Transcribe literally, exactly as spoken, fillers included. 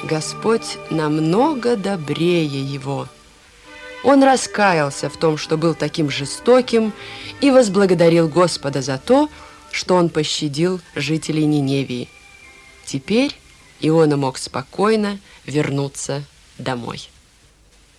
Господь намного добрее его. Он раскаялся в том, что был таким жестоким, и возблагодарил Господа за то, что он пощадил жителей Ниневии. Теперь Иона мог спокойно вернуться домой.